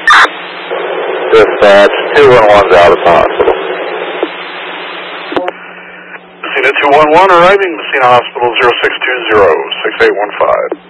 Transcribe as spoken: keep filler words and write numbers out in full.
Dispatch, two one one's out of the hospital. Messina two one one arriving, Messina Hospital zero six two zero, six eight one five.